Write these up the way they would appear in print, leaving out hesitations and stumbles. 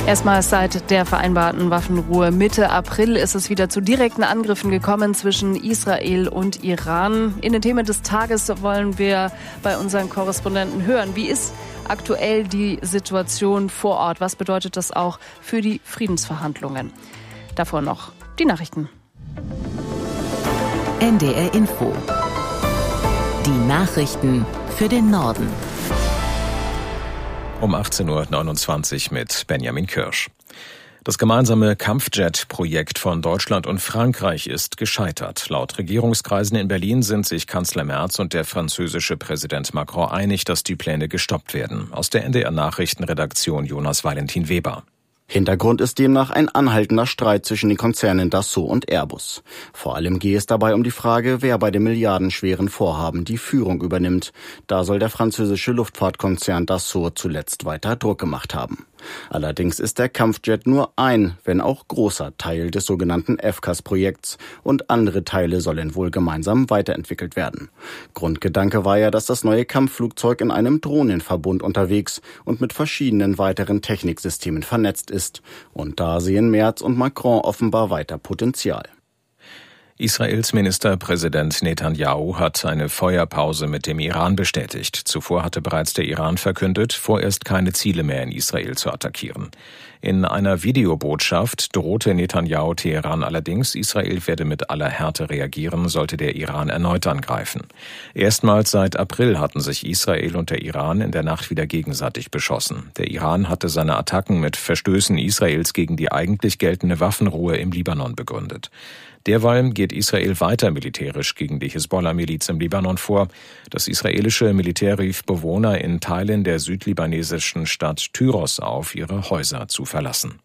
Erstmals seit der vereinbarten Waffenruhe Mitte April ist es wieder zu direkten Angriffen gekommen zwischen Israel und Iran. In den Themen des Tages wollen wir bei unseren Korrespondenten hören. Wie ist aktuell die Situation vor Ort? Was bedeutet das auch für die Friedensverhandlungen? Davor noch die Nachrichten. NDR Info. Die Nachrichten für den Norden. Um 18.29 Uhr mit Benjamin Kirsch. Das gemeinsame Kampfjet-Projekt von Deutschland und Frankreich ist gescheitert. Laut Regierungskreisen in Berlin sind sich Kanzler Merz und der französische Präsident Macron einig, dass die Pläne gestoppt werden. Aus der NDR-Nachrichtenredaktion Jonas Valentin Weber. Hintergrund ist demnach ein anhaltender Streit zwischen den Konzernen Dassault und Airbus. Vor allem gehe es dabei um die Frage, wer bei dem milliardenschweren Vorhaben die Führung übernimmt. Da soll der französische Luftfahrtkonzern Dassault zuletzt weiter Druck gemacht haben. Allerdings ist der Kampfjet nur ein, wenn auch großer Teil des sogenannten FCAS-Projekts und andere Teile sollen wohl gemeinsam weiterentwickelt werden. Grundgedanke war ja, dass das neue Kampfflugzeug in einem Drohnenverbund unterwegs und mit verschiedenen weiteren Techniksystemen vernetzt ist. Und da sehen Merz und Macron offenbar weiter Potenzial. Israels Ministerpräsident Netanyahu hat eine Feuerpause mit dem Iran bestätigt. Zuvor hatte bereits der Iran verkündet, vorerst keine Ziele mehr in Israel zu attackieren. In einer Videobotschaft drohte Netanyahu Teheran allerdings, Israel werde mit aller Härte reagieren, sollte der Iran erneut angreifen. Erstmals seit April hatten sich Israel und der Iran in der Nacht wieder gegenseitig beschossen. Der Iran hatte seine Attacken mit Verstößen Israels gegen die eigentlich geltende Waffenruhe im Libanon begründet. Derweil geht Israel weiter militärisch gegen die Hisbollah-Miliz im Libanon vor. Das israelische Militär rief Bewohner in Teilen der südlibanesischen Stadt Tyros auf, ihre Häuser zu verlassen.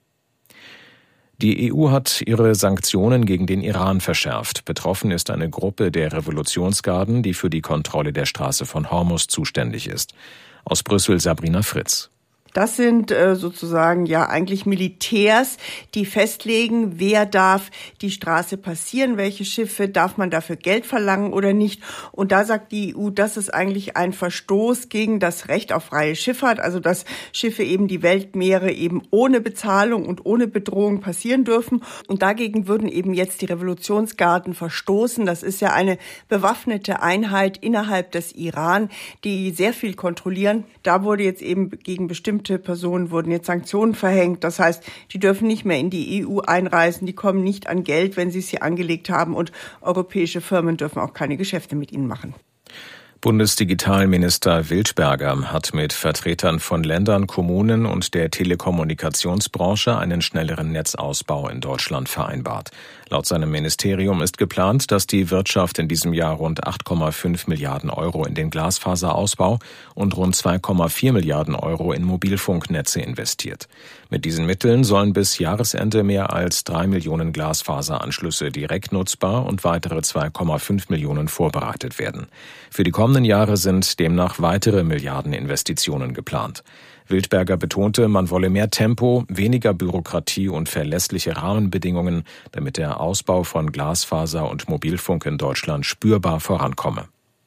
Die EU hat ihre Sanktionen gegen den Iran verschärft. Betroffen ist eine Gruppe der Revolutionsgarden, die für die Kontrolle der Straße von Hormuz zuständig ist. Aus Brüssel Sabrina Fritz. Das sind sozusagen ja eigentlich Militärs, die festlegen, wer darf die Straße passieren, welche Schiffe, darf man dafür Geld verlangen oder nicht. Und da sagt die EU, das ist eigentlich ein Verstoß gegen das Recht auf freie Schifffahrt, also dass Schiffe eben die Weltmeere eben ohne Bezahlung und ohne Bedrohung passieren dürfen. Und dagegen würden eben jetzt die Revolutionsgarden verstoßen. Das ist ja eine bewaffnete Einheit innerhalb des Iran, die sehr viel kontrollieren. Da wurde jetzt eben gegen bestimmte Personen wurden jetzt Sanktionen verhängt. Das heißt, die dürfen nicht mehr in die EU einreisen, die kommen nicht an Geld, wenn sie es hier angelegt haben und europäische Firmen dürfen auch keine Geschäfte mit ihnen machen. Bundesdigitalminister Wildberger hat mit Vertretern von Ländern, Kommunen und der Telekommunikationsbranche einen schnelleren Netzausbau in Deutschland vereinbart. Laut seinem Ministerium ist geplant, dass die Wirtschaft in diesem Jahr rund 8,5 Milliarden Euro in den Glasfaserausbau und rund 2,4 Milliarden Euro in Mobilfunknetze investiert. Mit diesen Mitteln sollen bis Jahresende mehr als 3 Millionen Glasfaseranschlüsse direkt nutzbar und weitere 2,5 Millionen vorbereitet werden. Für die kommenden Jahre sind demnach weitere Milliardeninvestitionen geplant. Wildberger betonte, man wolle mehr Tempo, weniger Bürokratie und verlässliche Rahmenbedingungen, damit der Ausbau von Glasfaser und Mobilfunk in Deutschland spürbar vorankomme.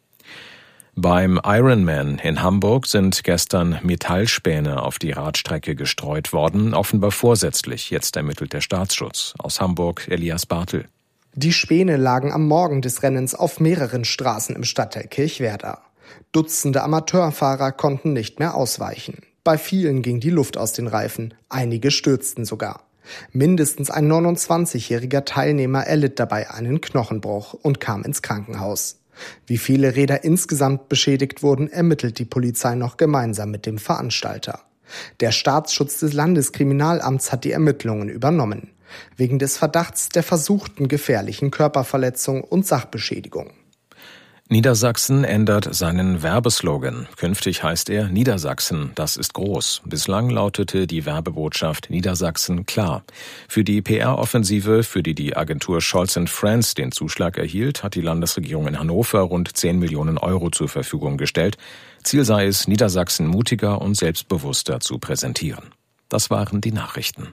Beim Ironman in Hamburg sind gestern Metallspäne auf die Radstrecke gestreut worden, offenbar vorsätzlich. Jetzt ermittelt der Staatsschutz. Aus Hamburg Elias Bartel. Die Späne lagen am Morgen des Rennens auf mehreren Straßen im Stadtteil Kirchwerder. Dutzende Amateurfahrer konnten nicht mehr ausweichen. Bei vielen ging die Luft aus den Reifen, einige stürzten sogar. Mindestens ein 29-jähriger Teilnehmer erlitt dabei einen Knochenbruch und kam ins Krankenhaus. Wie viele Räder insgesamt beschädigt wurden, ermittelt die Polizei noch gemeinsam mit dem Veranstalter. Der Staatsschutz des Landeskriminalamts hat die Ermittlungen übernommen, wegen des Verdachts der versuchten gefährlichen Körperverletzung und Sachbeschädigung. Niedersachsen ändert seinen Werbeslogan. Künftig heißt er Niedersachsen, das ist groß. Bislang lautete die Werbebotschaft Niedersachsen klar. Für die PR-Offensive, für die die Agentur Scholz & Friends den Zuschlag erhielt, hat die Landesregierung in Hannover rund 10 Millionen Euro zur Verfügung gestellt. Ziel sei es, Niedersachsen mutiger und selbstbewusster zu präsentieren. Das waren die Nachrichten.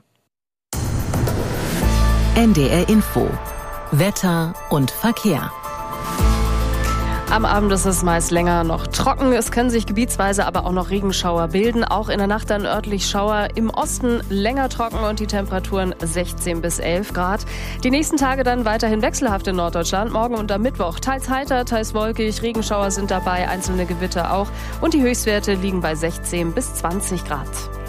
NDR Info. Wetter und Verkehr. Am Abend ist es meist länger noch trocken. Es können sich gebietsweise aber auch noch Regenschauer bilden. Auch in der Nacht dann örtlich Schauer. Im Osten länger trocken und die Temperaturen 16 bis 11 Grad. Die nächsten Tage dann weiterhin wechselhaft in Norddeutschland. Morgen und am Mittwoch teils heiter, teils wolkig. Regenschauer sind dabei, einzelne Gewitter auch. Und die Höchstwerte liegen bei 16 bis 20 Grad.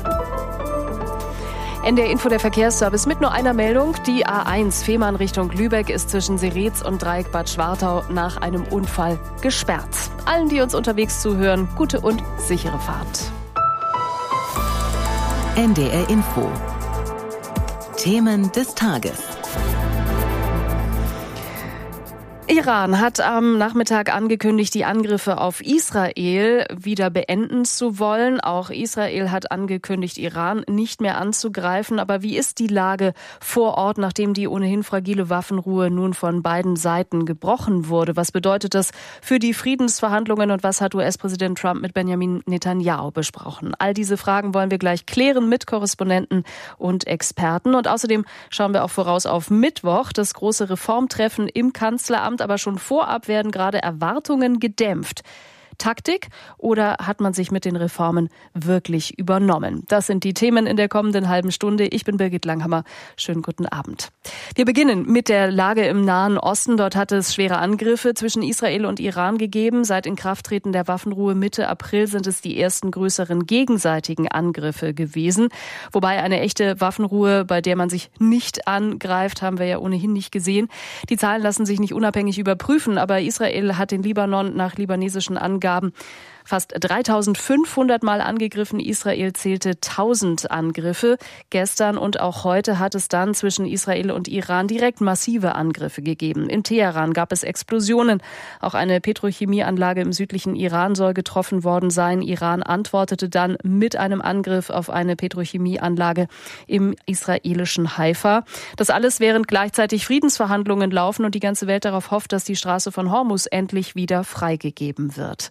NDR Info, der Verkehrsservice mit nur einer Meldung. Die A1 Fehmarn Richtung Lübeck ist zwischen Seretz und Dreieck Bad Schwartau nach einem Unfall gesperrt. Allen, die uns unterwegs zuhören, gute und sichere Fahrt. NDR Info. Themen des Tages. Iran hat am Nachmittag angekündigt, die Angriffe auf Israel wieder beenden zu wollen. Auch Israel hat angekündigt, Iran nicht mehr anzugreifen. Aber wie ist die Lage vor Ort, nachdem die ohnehin fragile Waffenruhe nun von beiden Seiten gebrochen wurde? Was bedeutet das für die Friedensverhandlungen und was hat US-Präsident Trump mit Benjamin Netanyahu besprochen? All diese Fragen wollen wir gleich klären mit Korrespondenten und Experten. Und außerdem schauen wir auch voraus auf Mittwoch, das große Reformtreffen im Kanzleramt. Aber schon vorab werden gerade Erwartungen gedämpft. Taktik oder hat man sich mit den Reformen wirklich übernommen? Das sind die Themen in der kommenden halben Stunde. Ich bin Birgit Langhammer. Schönen guten Abend. Wir beginnen mit der Lage im Nahen Osten. Dort hat es schwere Angriffe zwischen Israel und Iran gegeben. Seit Inkrafttreten der Waffenruhe Mitte April sind es die ersten größeren gegenseitigen Angriffe gewesen. Wobei eine echte Waffenruhe, bei der man sich nicht angreift, haben wir ja ohnehin nicht gesehen. Die Zahlen lassen sich nicht unabhängig überprüfen, aber Israel hat den Libanon nach libanesischen Angaben fast 3.500 Mal angegriffen. Israel zählte 1.000 Angriffe. Gestern und auch heute hat es dann zwischen Israel und Iran direkt massive Angriffe gegeben. In Teheran gab es Explosionen. Auch eine Petrochemieanlage im südlichen Iran soll getroffen worden sein. Iran antwortete dann mit einem Angriff auf eine Petrochemieanlage im israelischen Haifa. Das alles, während gleichzeitig Friedensverhandlungen laufen und die ganze Welt darauf hofft, dass die Straße von Hormuz endlich wieder freigegeben wird.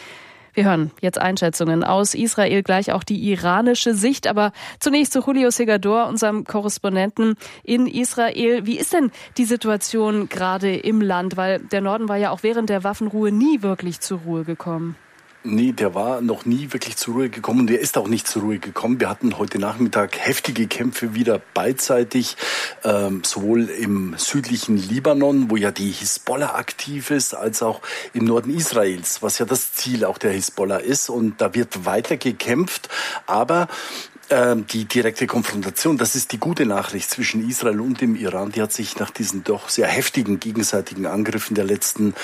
Wir hören jetzt Einschätzungen aus Israel, gleich auch die iranische Sicht. Aber zunächst zu Julio Segador, unserem Korrespondenten in Israel. Wie ist denn die Situation gerade im Land? Weil der Norden war ja auch während der Waffenruhe nie wirklich zur Ruhe gekommen. Nee, der war noch nie wirklich zur Ruhe gekommen und der ist auch nicht zur Ruhe gekommen. Wir hatten heute Nachmittag heftige Kämpfe wieder beidseitig, sowohl im südlichen Libanon, wo ja die Hisbollah aktiv ist, als auch im Norden Israels, was ja das Ziel auch der Hisbollah ist. Und da wird weiter gekämpft, aber die direkte Konfrontation, das ist die gute Nachricht zwischen Israel und dem Iran, die hat sich nach diesen doch sehr heftigen gegenseitigen Angriffen der letzten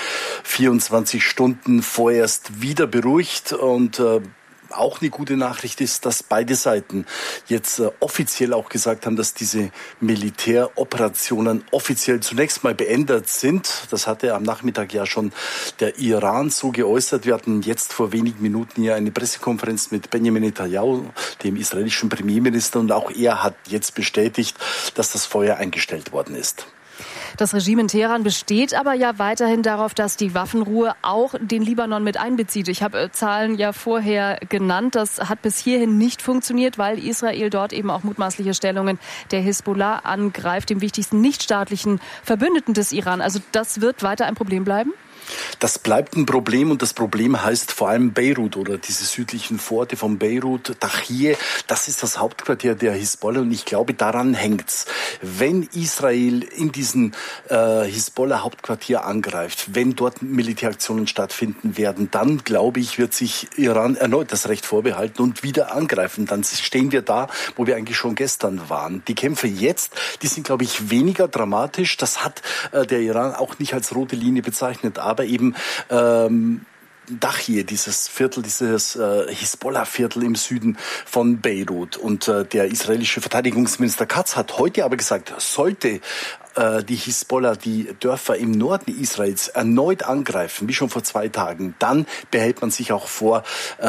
24 Stunden vorerst wieder beruhigt. Und auch eine gute Nachricht ist, dass beide Seiten jetzt offiziell auch gesagt haben, dass diese Militäroperationen offiziell zunächst mal beendet sind. Das hatte am Nachmittag ja schon der Iran so geäußert. Wir hatten jetzt vor wenigen Minuten ja eine Pressekonferenz mit Benjamin Netanyahu, dem israelischen Premierminister, und auch er hat jetzt bestätigt, dass das Feuer eingestellt worden ist. Das Regime in Teheran besteht aber ja weiterhin darauf, dass die Waffenruhe auch den Libanon mit einbezieht. Ich habe Zahlen ja vorher genannt. Das hat bis hierhin nicht funktioniert, weil Israel dort eben auch mutmaßliche Stellungen der Hisbollah angreift, dem wichtigsten nichtstaatlichen Verbündeten des Iran. Also das wird weiter ein Problem bleiben? Das bleibt ein Problem und das Problem heißt vor allem Beirut oder diese südlichen Vororte von Beirut, Dachie, das ist das Hauptquartier der Hisbollah und ich glaube, daran hängt's. Wenn Israel in diesen Hisbollah-Hauptquartier angreift, wenn dort Militäraktionen stattfinden werden, dann glaube ich, wird sich Iran erneut das Recht vorbehalten und wieder angreifen. Dann stehen wir da, wo wir eigentlich schon gestern waren. Die Kämpfe jetzt, die sind, glaube ich, weniger dramatisch. Das hat der Iran auch nicht als rote Linie bezeichnet, aber eben Dachie, dieses Viertel, dieses Hisbollah-Viertel im Süden von Beirut. Und der israelische Verteidigungsminister Katz hat heute aber gesagt, sollte die Hisbollah die Dörfer im Norden Israels erneut angreifen, wie schon vor 2 Tagen, dann behält man sich auch vor,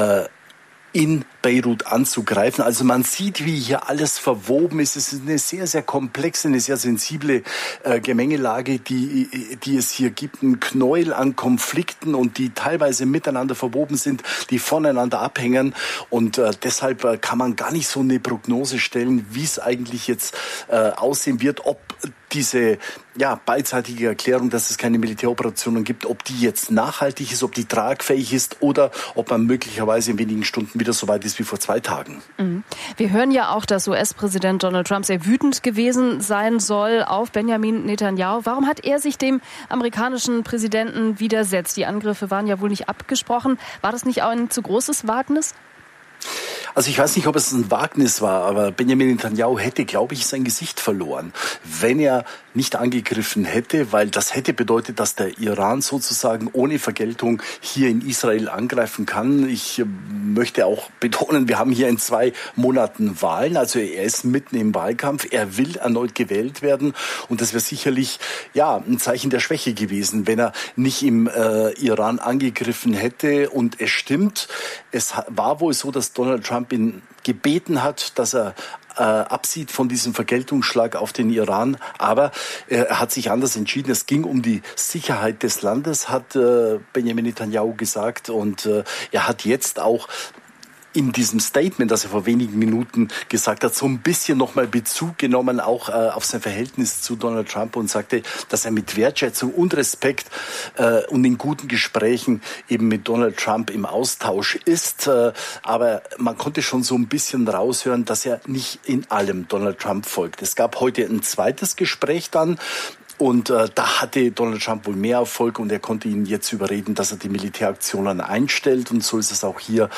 in Beirut anzugreifen. Also man sieht, wie hier alles verwoben ist. Es ist eine sehr, sehr komplexe, eine sehr sensible Gemengelage, die es hier gibt. Ein Knäuel an Konflikten und die teilweise miteinander verwoben sind, die voneinander abhängen. Und deshalb kann man gar nicht so eine Prognose stellen, wie es eigentlich jetzt aussehen wird, ob diese beidseitige Erklärung, dass es keine Militäroperationen gibt, ob die jetzt nachhaltig ist, ob die tragfähig ist oder ob man möglicherweise in wenigen Stunden wieder so weit ist wie vor 2 Tagen. Wir hören ja auch, dass US-Präsident Donald Trump sehr wütend gewesen sein soll auf Benjamin Netanyahu. Warum hat er sich dem amerikanischen Präsidenten widersetzt? Die Angriffe waren ja wohl nicht abgesprochen. War das nicht auch ein zu großes Wagnis? Also ich weiß nicht, ob es ein Wagnis war, aber Benjamin Netanyahu hätte, glaube ich, sein Gesicht verloren, wenn er nicht angegriffen hätte, weil das hätte bedeutet, dass der Iran sozusagen ohne Vergeltung hier in Israel angreifen kann. Ich möchte auch betonen, wir haben hier in 2 Monaten Wahlen, also er ist mitten im Wahlkampf, er will erneut gewählt werden und das wäre sicherlich ein Zeichen der Schwäche gewesen, wenn er nicht im Iran angegriffen hätte. Und es stimmt, es war wohl so, dass Donald Trump ihn gebeten hat, dass er absieht von diesem Vergeltungsschlag auf den Iran. Aber er hat sich anders entschieden. Es ging um die Sicherheit des Landes, hat Benjamin Netanyahu gesagt. Und er hat jetzt auch in diesem Statement, das er vor wenigen Minuten gesagt hat, so ein bisschen nochmal Bezug genommen, auch auf sein Verhältnis zu Donald Trump und sagte, dass er mit Wertschätzung und Respekt und in guten Gesprächen eben mit Donald Trump im Austausch ist. Aber man konnte schon so ein bisschen raushören, dass er nicht in allem Donald Trump folgt. Es gab heute ein zweites Gespräch dann. Und da hatte Donald Trump wohl mehr Erfolg und er konnte ihn jetzt überreden, dass er die Militäraktionen einstellt. Und so ist es auch hier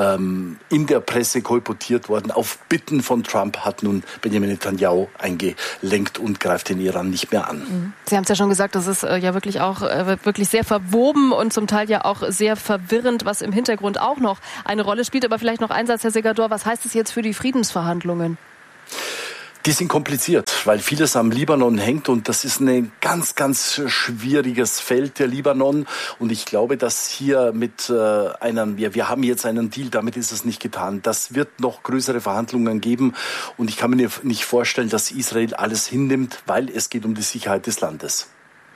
in der Presse kolportiert worden. Auf Bitten von Trump hat nun Benjamin Netanyahu eingelenkt und greift den Iran nicht mehr an. Sie haben es ja schon gesagt, das ist ja wirklich auch wirklich sehr verwoben und zum Teil ja auch sehr verwirrend, was im Hintergrund auch noch eine Rolle spielt. Aber vielleicht noch ein Satz, Herr Segador, was heißt es jetzt für die Friedensverhandlungen? Die sind kompliziert, weil vieles am Libanon hängt und das ist ein ganz, ganz schwieriges Feld, der Libanon. Und ich glaube, dass hier mit wir haben jetzt einen Deal, damit ist es nicht getan. Das wird noch größere Verhandlungen geben und ich kann mir nicht vorstellen, dass Israel alles hinnimmt, weil es geht um die Sicherheit des Landes.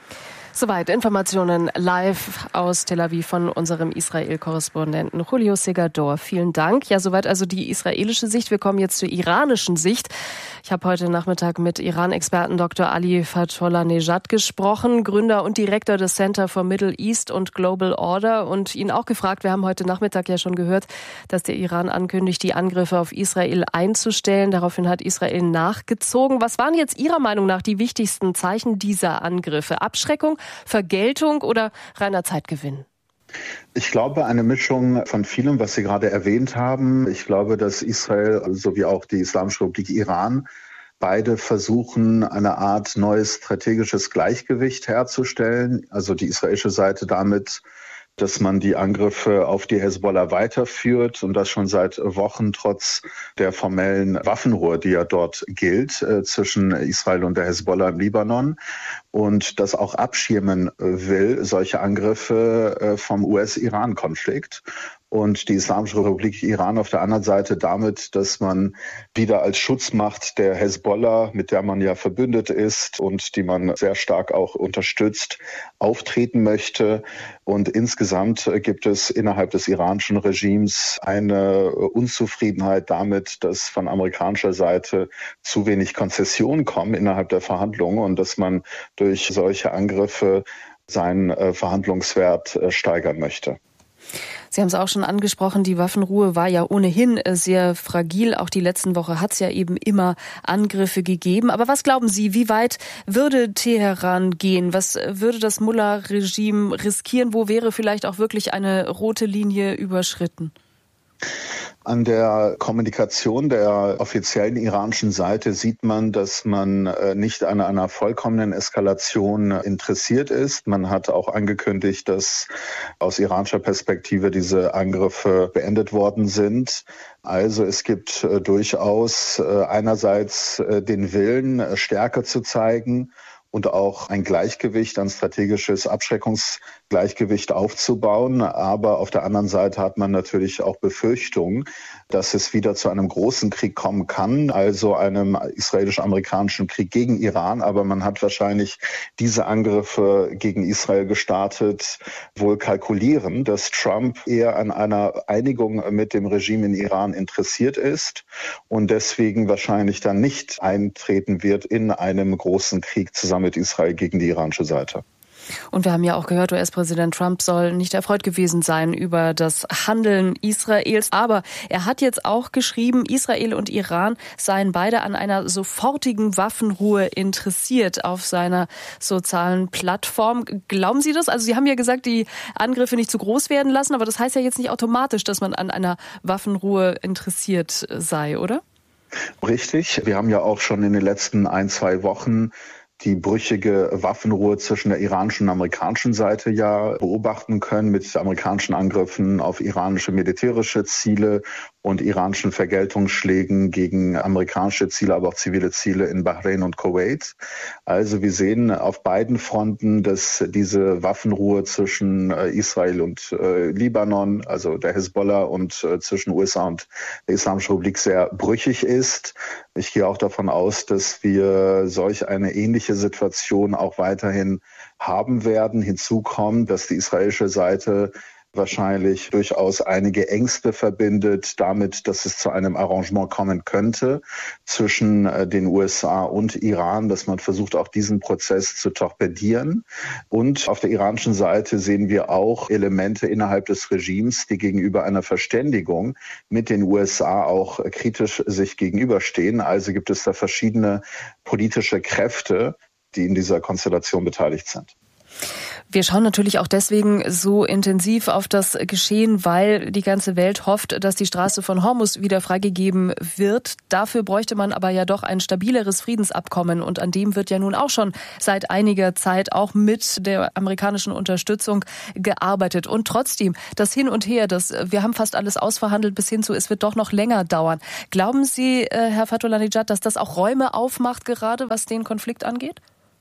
Soweit Informationen live aus Tel Aviv von unserem Israel-Korrespondenten Julio Segador. Vielen Dank. Ja, soweit also die israelische Sicht. Wir kommen jetzt zur iranischen Sicht. Ich habe heute Nachmittag mit Iran-Experten Dr. Ali Fatollah-Nejad gesprochen, Gründer und Direktor des Center for Middle East und Global Order, und ihn auch gefragt, wir haben heute Nachmittag ja schon gehört, dass der Iran ankündigt, die Angriffe auf Israel einzustellen. Daraufhin hat Israel nachgezogen. Was waren jetzt Ihrer Meinung nach die wichtigsten Zeichen dieser Angriffe? Abschreckung, Vergeltung oder reiner Zeitgewinn? Ich glaube, eine Mischung von vielem, was Sie gerade erwähnt haben. Ich glaube, dass Israel sowie auch die Islamische Republik Iran beide versuchen, eine Art neues strategisches Gleichgewicht herzustellen. Also die israelische Seite damit, dass man die Angriffe auf die Hezbollah weiterführt und das schon seit Wochen trotz der formellen Waffenruhe, die ja dort gilt, zwischen Israel und der Hezbollah im Libanon, und das auch abschirmen will, solche Angriffe vom US-Iran-Konflikt. Und die Islamische Republik Iran auf der anderen Seite damit, dass man wieder als Schutzmacht der Hezbollah, mit der man ja verbündet ist und die man sehr stark auch unterstützt, auftreten möchte. Und insgesamt gibt es innerhalb des iranischen Regimes eine Unzufriedenheit damit, dass von amerikanischer Seite zu wenig Konzessionen kommen innerhalb der Verhandlungen und dass man durch solche Angriffe seinen Verhandlungswert steigern möchte. Sie haben es auch schon angesprochen, die Waffenruhe war ja ohnehin sehr fragil. Auch die letzten Woche hat es ja eben immer Angriffe gegeben. Aber was glauben Sie, wie weit würde Teheran gehen? Was würde das Mullah-Regime riskieren? Wo wäre vielleicht auch wirklich eine rote Linie überschritten? An der Kommunikation der offiziellen iranischen Seite sieht man, dass man nicht an einer vollkommenen Eskalation interessiert ist. Man hat auch angekündigt, dass aus iranischer Perspektive diese Angriffe beendet worden sind. Also es gibt durchaus einerseits den Willen, Stärke zu zeigen und auch ein Gleichgewicht, ein strategisches Abschreckungsgleichgewicht aufzubauen. Aber auf der anderen Seite hat man natürlich auch Befürchtungen, dass es wieder zu einem großen Krieg kommen kann, also einem israelisch-amerikanischen Krieg gegen Iran. Aber man hat wahrscheinlich diese Angriffe gegen Israel gestartet, wohl kalkulieren, dass Trump eher an einer Einigung mit dem Regime in Iran interessiert ist und deswegen wahrscheinlich dann nicht eintreten wird in einem großen Krieg zusammen mit Israel gegen die iranische Seite. Und wir haben ja auch gehört, US-Präsident Trump soll nicht erfreut gewesen sein über das Handeln Israels. Aber er hat jetzt auch geschrieben, Israel und Iran seien beide an einer sofortigen Waffenruhe interessiert auf seiner sozialen Plattform. Glauben Sie das? Also Sie haben ja gesagt, die Angriffe nicht zu groß werden lassen, aber das heißt ja jetzt nicht automatisch, dass man an einer Waffenruhe interessiert sei, oder? Richtig. Wir haben ja auch schon in den letzten 1-2 Wochen die brüchige Waffenruhe zwischen der iranischen und amerikanischen Seite ja beobachten können mit amerikanischen Angriffen auf iranische militärische Ziele und iranischen Vergeltungsschlägen gegen amerikanische Ziele, aber auch zivile Ziele in Bahrain und Kuwait. Also wir sehen auf beiden Fronten, dass diese Waffenruhe zwischen Israel und Libanon, also der Hezbollah und zwischen USA und der Islamischen Republik sehr brüchig ist. Ich gehe auch davon aus, dass wir solch eine ähnliche Situation auch weiterhin haben werden. Hinzu kommt, dass die israelische Seite wahrscheinlich durchaus einige Ängste verbindet damit, dass es zu einem Arrangement kommen könnte zwischen den USA und Iran, dass man versucht, auch diesen Prozess zu torpedieren. Und auf der iranischen Seite sehen wir auch Elemente innerhalb des Regimes, die gegenüber einer Verständigung mit den USA auch kritisch sich gegenüberstehen. Also gibt es da verschiedene politische Kräfte, die in dieser Konstellation beteiligt sind. Wir schauen natürlich auch deswegen so intensiv auf das Geschehen, weil die ganze Welt hofft, dass die Straße von Hormuz wieder freigegeben wird. Dafür bräuchte man aber ja doch ein stabileres Friedensabkommen. Und an dem wird ja nun auch schon seit einiger Zeit auch mit der amerikanischen Unterstützung gearbeitet. Und trotzdem, das Hin und Her, wir haben fast alles ausverhandelt bis hin zu, es wird doch noch länger dauern. Glauben Sie, Herr Fatullahnejad, dass das auch Räume aufmacht, gerade was den Konflikt angeht?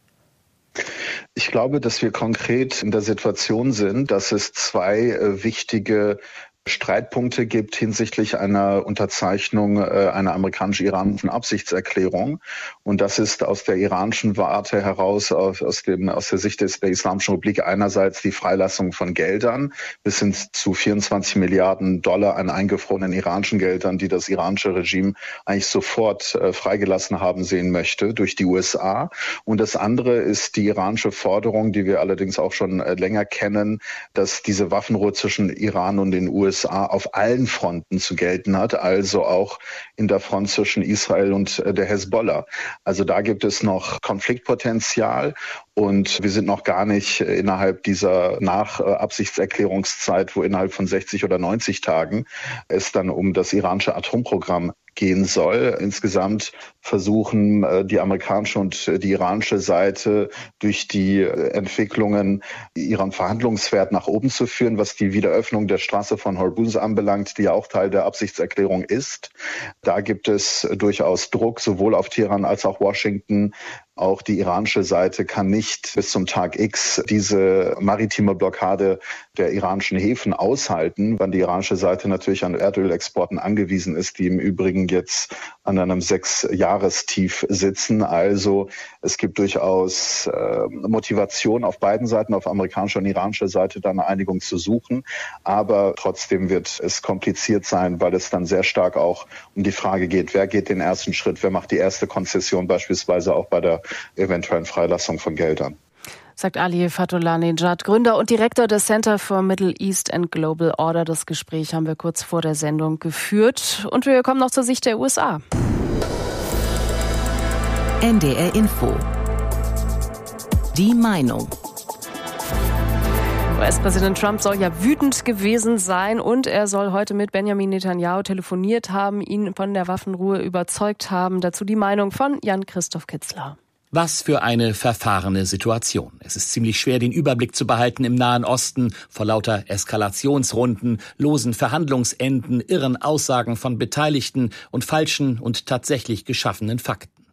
Ich glaube, dass wir konkret in der Situation sind, dass es 2 wichtige Streitpunkte gibt hinsichtlich einer Unterzeichnung einer amerikanisch-iranischen Absichtserklärung. Und das ist aus der iranischen Warte heraus, aus der Sicht der Islamischen Republik einerseits die Freilassung von Geldern bis hin zu 24 Milliarden Dollar an eingefrorenen iranischen Geldern, die das iranische Regime eigentlich sofort freigelassen haben sehen möchte durch die USA. Und das andere ist die iranische Forderung, die wir allerdings auch schon länger kennen, dass diese Waffenruhe zwischen Iran und den USA auf allen Fronten zu gelten hat, also auch in der Front zwischen Israel und der Hezbollah. Also da gibt es noch Konfliktpotenzial und wir sind noch gar nicht innerhalb dieser Absichtserklärungszeit, wo innerhalb von 60 oder 90 Tagen es dann um das iranische Atomprogramm gehen soll. Insgesamt versuchen die amerikanische und die iranische Seite durch die Entwicklungen ihren Verhandlungswert nach oben zu führen, was die Wiederöffnung der Straße von Hormuz anbelangt, die ja auch Teil der Absichtserklärung ist. Da gibt es durchaus Druck, sowohl auf Teheran als auch Washington. Auch die iranische Seite kann nicht bis zum Tag X diese maritime Blockade der iranischen Häfen aushalten, weil die iranische Seite natürlich an Erdölexporten angewiesen ist, die im Übrigen jetzt an einem 6-Jahrestief sitzen. Also es gibt durchaus Motivation auf beiden Seiten, auf amerikanischer und iranischer Seite, da eine Einigung zu suchen. Aber trotzdem wird es kompliziert sein, weil es dann sehr stark auch um die Frage geht, wer geht den ersten Schritt, wer macht die erste Konzession, beispielsweise auch bei der eventuellen Freilassung von Geldern. Sagt Ali Fatullahnejad, Gründer und Direktor des Center for Middle East and Global Order. Das Gespräch haben wir kurz vor der Sendung geführt. Und wir kommen noch zur Sicht der USA. NDR Info. Die Meinung. US-Präsident Trump soll ja wütend gewesen sein und er soll heute mit Benjamin Netanyahu telefoniert haben, ihn von der Waffenruhe überzeugt haben. Dazu die Meinung von Jan-Christoph Kitzler. Was für eine verfahrene Situation. Es ist ziemlich schwer, den Überblick zu behalten im Nahen Osten vor lauter Eskalationsrunden, losen Verhandlungsenden, irren Aussagen von Beteiligten und falschen und tatsächlich geschaffenen Fakten.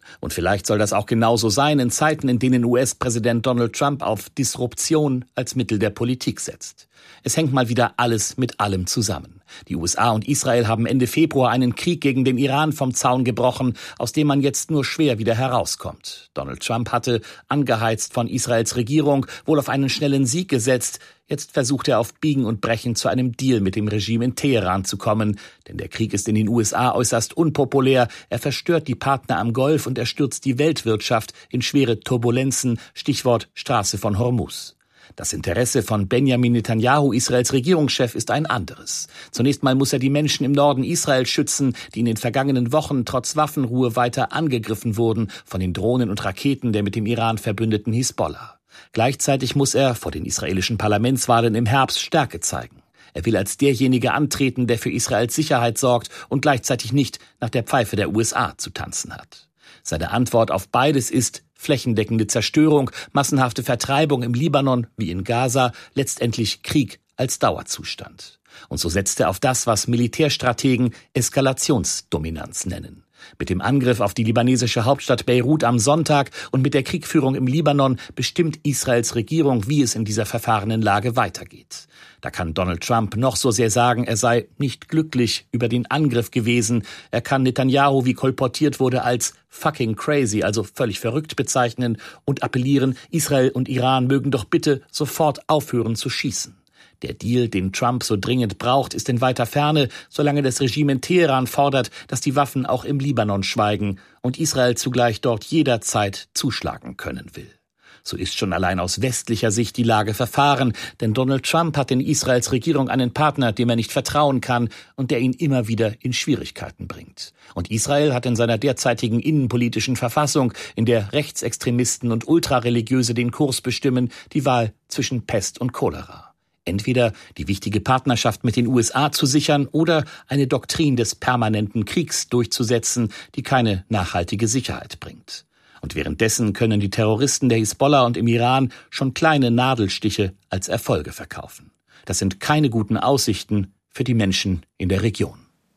Und vielleicht soll das auch genauso sein in Zeiten, in denen US-Präsident Donald Trump auf Disruption als Mittel der Politik setzt. Es hängt mal wieder alles mit allem zusammen. Die USA und Israel haben Ende Februar einen Krieg gegen den Iran vom Zaun gebrochen, aus dem man jetzt nur schwer wieder herauskommt. Donald Trump hatte, angeheizt von Israels Regierung, wohl auf einen schnellen Sieg gesetzt. Jetzt versucht er auf Biegen und Brechen zu einem Deal mit dem Regime in Teheran zu kommen. Denn der Krieg ist in den USA äußerst unpopulär. Er verstört die Partner am Golf und er stürzt die Weltwirtschaft in schwere Turbulenzen. Stichwort Straße von Hormuz. Das Interesse von Benjamin Netanyahu, Israels Regierungschef, ist ein anderes. Zunächst mal muss er die Menschen im Norden Israels schützen, die in den vergangenen Wochen trotz Waffenruhe weiter angegriffen wurden von den Drohnen und Raketen der mit dem Iran verbündeten Hisbollah. Gleichzeitig muss er vor den israelischen Parlamentswahlen im Herbst Stärke zeigen. Er will als derjenige antreten, der für Israels Sicherheit sorgt und gleichzeitig nicht nach der Pfeife der USA zu tanzen hat. Seine Antwort auf beides ist flächendeckende Zerstörung, massenhafte Vertreibung im Libanon wie in Gaza, letztendlich Krieg als Dauerzustand. Und so setzt er auf das, was Militärstrategen Eskalationsdominanz nennen. Mit dem Angriff auf die libanesische Hauptstadt Beirut am Sonntag und mit der Kriegführung im Libanon bestimmt Israels Regierung, wie es in dieser verfahrenen Lage weitergeht. Da kann Donald Trump noch so sehr sagen, er sei nicht glücklich über den Angriff gewesen. Er kann Netanyahu, wie kolportiert wurde, als fucking crazy, also völlig verrückt bezeichnen und appellieren, Israel und Iran mögen doch bitte sofort aufhören zu schießen. Der Deal, den Trump so dringend braucht, ist in weiter Ferne, solange das Regime in Teheran fordert, dass die Waffen auch im Libanon schweigen und Israel zugleich dort jederzeit zuschlagen können will. So ist schon allein aus westlicher Sicht die Lage verfahren, denn Donald Trump hat in Israels Regierung einen Partner, dem er nicht vertrauen kann und der ihn immer wieder in Schwierigkeiten bringt. Und Israel hat in seiner derzeitigen innenpolitischen Verfassung, in der Rechtsextremisten und Ultrareligiöse den Kurs bestimmen, die Wahl zwischen Pest und Cholera. Entweder die wichtige Partnerschaft mit den USA zu sichern oder eine Doktrin des permanenten Kriegs durchzusetzen, die keine nachhaltige Sicherheit bringt. Und währenddessen können die Terroristen der Hisbollah und im Iran schon kleine Nadelstiche als Erfolge verkaufen. Das sind keine guten Aussichten für die Menschen in der Region.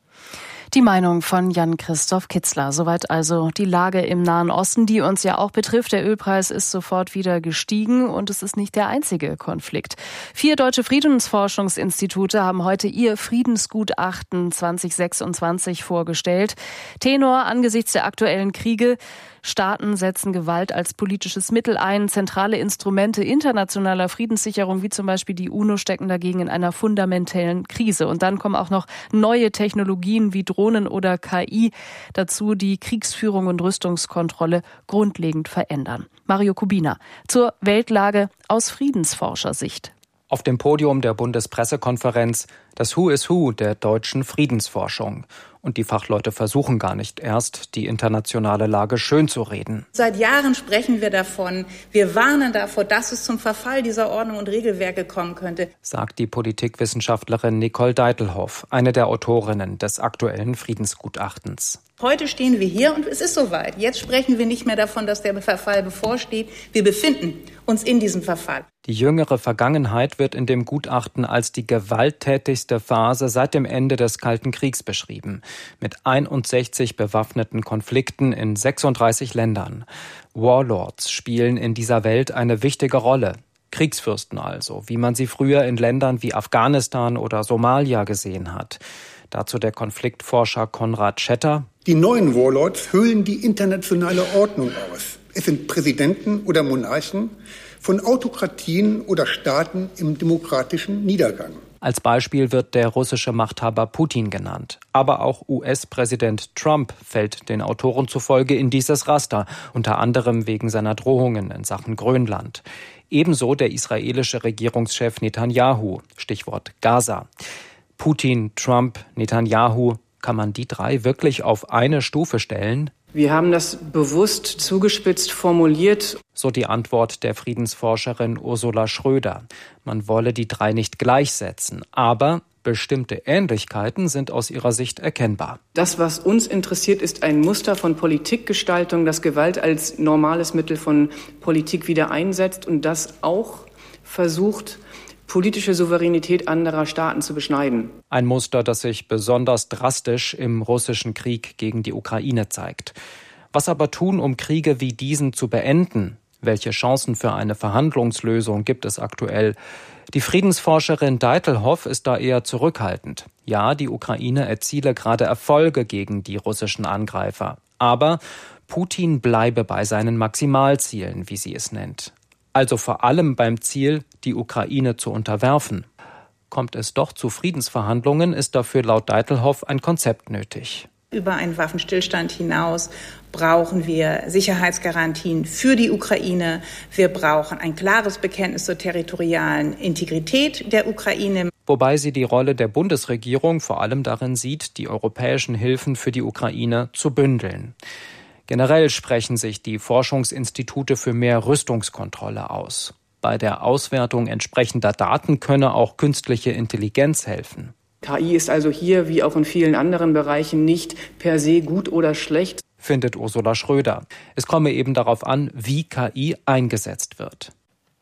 Die Meinung von Jan-Christoph Kitzler. Soweit also die Lage im Nahen Osten, die uns ja auch betrifft. Der Ölpreis ist sofort wieder gestiegen und es ist nicht der einzige Konflikt. 4 deutsche Friedensforschungsinstitute haben heute ihr Friedensgutachten 2026 vorgestellt. Tenor angesichts der aktuellen Kriege: Staaten setzen Gewalt als politisches Mittel ein. Zentrale Instrumente internationaler Friedenssicherung, wie zum Beispiel die UNO, stecken dagegen in einer fundamentellen Krise. Und dann kommen auch noch neue Technologien wie Drohnen oder KI dazu, die Kriegsführung und Rüstungskontrolle grundlegend verändern. Mario Kubina zur Weltlage aus Friedensforschersicht. Auf dem Podium der Bundespressekonferenz das Who is Who der deutschen Friedensforschung. Und die Fachleute versuchen gar nicht erst, die internationale Lage schön zu reden. Seit Jahren sprechen wir davon. Wir warnen davor, dass es zum Verfall dieser Ordnung und Regelwerke kommen könnte, sagt die Politikwissenschaftlerin Nicole Deitelhoff, eine der Autorinnen des aktuellen Friedensgutachtens. Heute stehen wir hier und es ist soweit. Jetzt sprechen wir nicht mehr davon, dass der Verfall bevorsteht. Wir befinden uns in diesem Verfall. Die jüngere Vergangenheit wird in dem Gutachten als die gewalttätigste Phase seit dem Ende des Kalten Kriegs beschrieben, mit 61 bewaffneten Konflikten in 36 Ländern. Warlords spielen in dieser Welt eine wichtige Rolle. Kriegsfürsten also, wie man sie früher in Ländern wie Afghanistan oder Somalia gesehen hat. Dazu der Konfliktforscher Konrad Schetter. Die neuen Warlords hüllen die internationale Ordnung aus. Es sind Präsidenten oder Monarchen von Autokratien oder Staaten im demokratischen Niedergang. Als Beispiel wird der russische Machthaber Putin genannt. Aber auch US-Präsident Trump fällt den Autoren zufolge in dieses Raster, unter anderem wegen seiner Drohungen in Sachen Grönland. Ebenso der israelische Regierungschef Netanyahu, Stichwort Gaza. Putin, Trump, Netanyahu, kann man die 3 wirklich auf eine Stufe stellen? Wir haben das bewusst zugespitzt formuliert. So die Antwort der Friedensforscherin Ursula Schröder. Man wolle die 3 nicht gleichsetzen, aber bestimmte Ähnlichkeiten sind aus ihrer Sicht erkennbar. Das, was uns interessiert, ist ein Muster von Politikgestaltung, das Gewalt als normales Mittel von Politik wieder einsetzt und das auch versucht, politische Souveränität anderer Staaten zu beschneiden. Ein Muster, das sich besonders drastisch im russischen Krieg gegen die Ukraine zeigt. Was aber tun, um Kriege wie diesen zu beenden? Welche Chancen für eine Verhandlungslösung gibt es aktuell? Die Friedensforscherin Deitelhoff ist da eher zurückhaltend. Ja, die Ukraine erziele gerade Erfolge gegen die russischen Angreifer. Aber Putin bleibe bei seinen Maximalzielen, wie sie es nennt. Also vor allem beim Ziel, die Ukraine zu unterwerfen. Kommt es doch zu Friedensverhandlungen, ist dafür laut Deitelhoff ein Konzept nötig. Über einen Waffenstillstand hinaus brauchen wir Sicherheitsgarantien für die Ukraine. Wir brauchen ein klares Bekenntnis zur territorialen Integrität der Ukraine. Wobei sie die Rolle der Bundesregierung vor allem darin sieht, die europäischen Hilfen für die Ukraine zu bündeln. Generell sprechen sich die Forschungsinstitute für mehr Rüstungskontrolle aus. Bei der Auswertung entsprechender Daten könne auch künstliche Intelligenz helfen. KI ist also hier, wie auch in vielen anderen Bereichen, nicht per se gut oder schlecht, findet Ursula Schröder. Es komme eben darauf an, wie KI eingesetzt wird.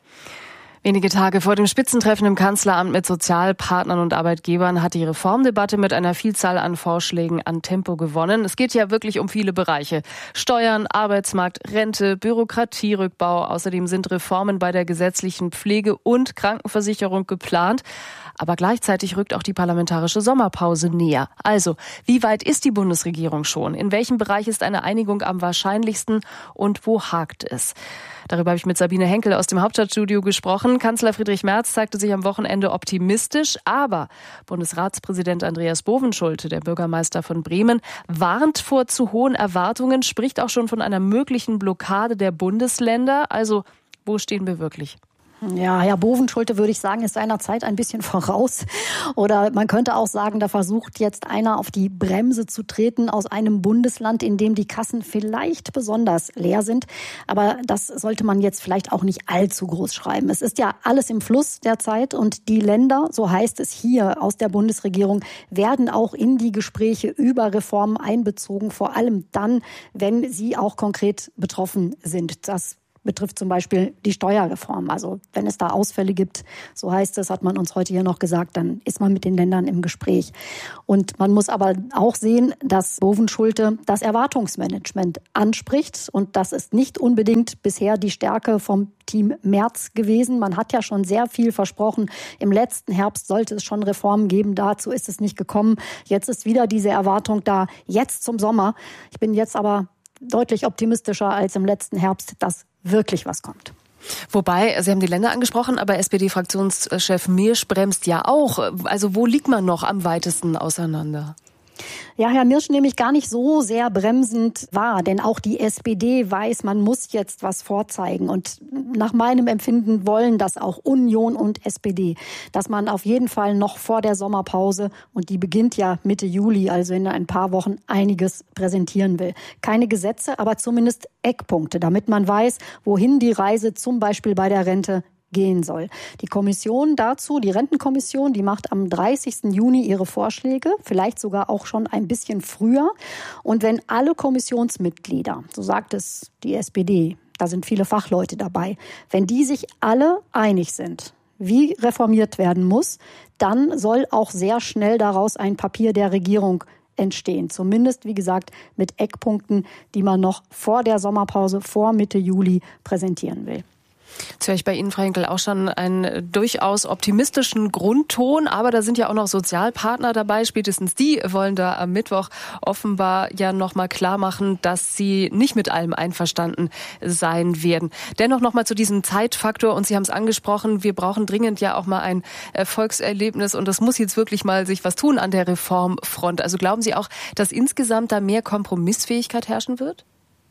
Wenige Tage vor dem Spitzentreffen im Kanzleramt mit Sozialpartnern und Arbeitgebern hat die Reformdebatte mit einer Vielzahl an Vorschlägen an Tempo gewonnen. Es geht ja wirklich um viele Bereiche. Steuern, Arbeitsmarkt, Rente, Bürokratierückbau. Außerdem sind Reformen bei der gesetzlichen Pflege- und Krankenversicherung geplant. Aber gleichzeitig rückt auch die parlamentarische Sommerpause näher. Also, wie weit ist die Bundesregierung schon? In welchem Bereich ist eine Einigung am wahrscheinlichsten und wo hakt es? Darüber habe ich mit Sabine Henkel aus dem Hauptstadtstudio gesprochen. Kanzler Friedrich Merz zeigte sich am Wochenende optimistisch, aber Bundesratspräsident Andreas Bovenschulte, der Bürgermeister von Bremen, warnt vor zu hohen Erwartungen, spricht auch schon von einer möglichen Blockade der Bundesländer. Also, wo stehen wir wirklich? Ja, Herr Bovenschulte, würde ich sagen, ist seiner Zeit ein bisschen voraus. Oder man könnte auch sagen, da versucht jetzt einer auf die Bremse zu treten aus einem Bundesland, in dem die Kassen vielleicht besonders leer sind. Aber das sollte man jetzt vielleicht auch nicht allzu groß schreiben. Es ist ja alles im Fluss derzeit und die Länder, so heißt es hier aus der Bundesregierung, werden auch in die Gespräche über Reformen einbezogen, vor allem dann, wenn sie auch konkret betroffen sind. Das betrifft zum Beispiel die Steuerreform. Also wenn es da Ausfälle gibt, so heißt es, hat man uns heute hier noch gesagt, dann ist man mit den Ländern im Gespräch. Und man muss aber auch sehen, dass Bovenschulte das Erwartungsmanagement anspricht. Und das ist nicht unbedingt bisher die Stärke vom Team Merz gewesen. Man hat ja schon sehr viel versprochen. Im letzten Herbst sollte es schon Reformen geben. Dazu ist es nicht gekommen. Jetzt ist wieder diese Erwartung da, jetzt zum Sommer. Ich bin jetzt aber deutlich optimistischer als im letzten Herbst, dass wirklich was kommt. Wobei, Sie haben die Länder angesprochen, aber SPD-Fraktionschef Mirsch bremst ja auch. Also wo liegt man noch am weitesten auseinander? Ja, Herr Mirsch nehme ich gar nicht so sehr bremsend wahr, denn auch die SPD weiß, man muss jetzt was vorzeigen. Und nach meinem Empfinden wollen das auch Union und SPD, dass man auf jeden Fall noch vor der Sommerpause, und die beginnt ja Mitte Juli, also in ein paar Wochen, einiges präsentieren will. Keine Gesetze, aber zumindest Eckpunkte, damit man weiß, wohin die Reise zum Beispiel bei der Rente gehen soll. Die Kommission dazu, die Rentenkommission, die macht am 30. Juni ihre Vorschläge, vielleicht sogar auch schon ein bisschen früher. Und wenn alle Kommissionsmitglieder, so sagt es die SPD, da sind viele Fachleute dabei, wenn die sich alle einig sind, wie reformiert werden muss, dann soll auch sehr schnell daraus ein Papier der Regierung entstehen. Zumindest, wie gesagt, mit Eckpunkten, die man noch vor der Sommerpause, vor Mitte Juli präsentieren will. Jetzt höre ich bei Ihnen, Frau Henkel, auch schon einen durchaus optimistischen Grundton, aber da sind ja auch noch Sozialpartner dabei. Spätestens die wollen da am Mittwoch offenbar ja noch mal klar machen, dass sie nicht mit allem einverstanden sein werden. Dennoch noch mal zu diesem Zeitfaktor, und Sie haben es angesprochen, wir brauchen dringend ja auch mal ein Erfolgserlebnis und das muss jetzt wirklich mal sich was tun an der Reformfront. Also glauben Sie auch, dass insgesamt da mehr Kompromissfähigkeit herrschen wird?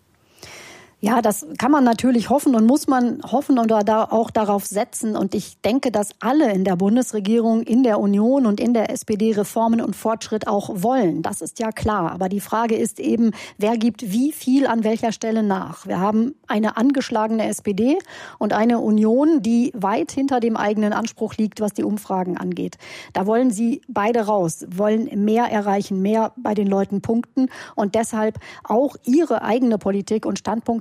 Ja, das kann man natürlich hoffen und muss man hoffen und da auch darauf setzen. Und ich denke, dass alle in der Bundesregierung, in der Union und in der SPD Reformen und Fortschritt auch wollen. Das ist ja klar. Aber die Frage ist eben, wer gibt wie viel an welcher Stelle nach? Wir haben eine angeschlagene SPD und eine Union, die weit hinter dem eigenen Anspruch liegt, was die Umfragen angeht. Da wollen sie beide raus, wollen mehr erreichen, mehr bei den Leuten punkten und deshalb auch ihre eigene Politik und Standpunkte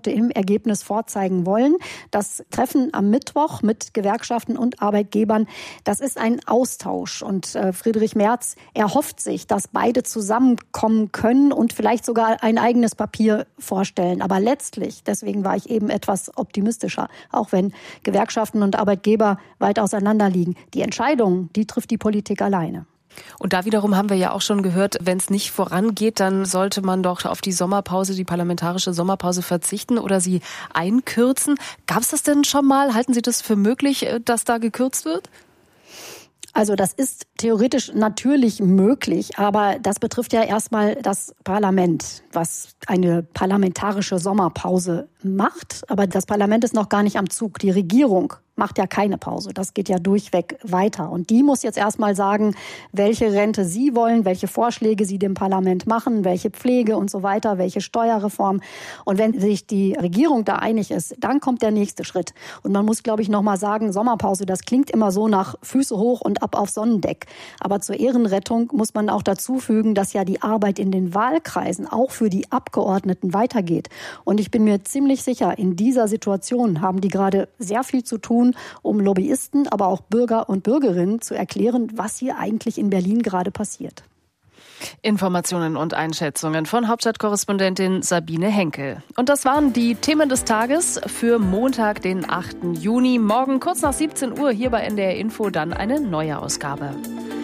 Monate im Ergebnis vorzeigen wollen. Das Treffen am Mittwoch mit Gewerkschaften und Arbeitgebern, das ist ein Austausch. Und Friedrich Merz erhofft sich, dass beide zusammenkommen können und vielleicht sogar ein eigenes Papier vorstellen. Aber letztlich, deswegen war ich eben etwas optimistischer, auch wenn Gewerkschaften und Arbeitgeber weit auseinander liegen. Die Entscheidungen, die trifft die Politik alleine. Und da wiederum haben wir ja auch schon gehört, wenn es nicht vorangeht, dann sollte man doch auf die Sommerpause, die parlamentarische Sommerpause verzichten oder sie einkürzen. Gab es das denn schon mal? Halten Sie das für möglich, dass da gekürzt wird? Also das ist theoretisch natürlich möglich, aber das betrifft ja erstmal das Parlament, was eine parlamentarische Sommerpause macht. Aber das Parlament ist noch gar nicht am Zug. Die Regierung macht ja keine Pause. Das geht ja durchweg weiter. Und die muss jetzt erstmal sagen, welche Rente sie wollen, welche Vorschläge sie dem Parlament machen, welche Pflege und so weiter, welche Steuerreform. Und wenn sich die Regierung da einig ist, dann kommt der nächste Schritt. Und man muss, glaube ich, noch mal sagen, Sommerpause, das klingt immer so nach Füße hoch und ab auf Sonnendeck. Aber zur Ehrenrettung muss man auch dazu fügen, dass ja die Arbeit in den Wahlkreisen auch für die Abgeordneten weitergeht. Und ich bin mir ziemlich sicher, in dieser Situation haben die gerade sehr viel zu tun, um Lobbyisten, aber auch Bürger und Bürgerinnen zu erklären, was hier eigentlich in Berlin gerade passiert. Informationen und Einschätzungen von Hauptstadtkorrespondentin Sabine Henkel. Und das waren die Themen des Tages für Montag, den 8. Juni. Morgen kurz nach 17 Uhr hier bei NDR Info dann eine neue Ausgabe.